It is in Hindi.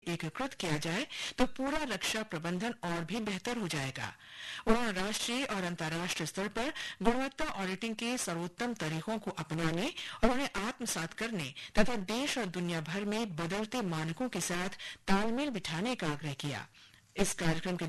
एकीकृत किया जाए तो पूरा रक्षा प्रबंधन और भी बेहतर हो जाएगा। उन्होंने राष्ट्रीय और अंतर्राष्ट्रीय स्तर पर गुणवत्ता ऑडिटिंग के सर्वोत्तम तरीकों को अपनाने और उन्हें आत्मसात करने तथा देश और दुनिया भर में बदलते मानकों के साथ तालमेल बिठाने का आग्रह किया। इस कार्यक्रम के